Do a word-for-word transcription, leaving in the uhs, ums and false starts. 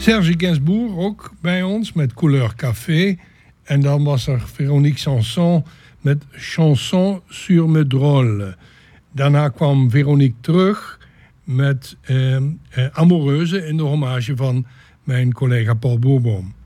Serge Gainsbourg ook bij ons met Couleur Café. En dan was er Véronique Sanson met Chanson sur mes drôles. Daarna kwam Véronique terug met eh, eh, Amoureuse in de hommage van mijn collega Paul Boerboom.